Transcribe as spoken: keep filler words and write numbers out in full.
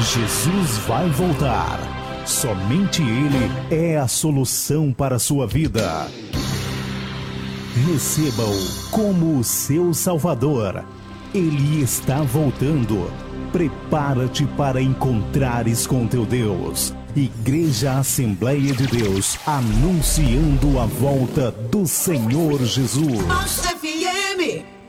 Jesus vai voltar. Somente Ele é a solução para a sua vida. Receba-o como o seu Salvador. Ele está voltando. Prepara-te para encontrares com teu Deus. Igreja Assembleia de Deus, anunciando a volta do Senhor Jesus. F M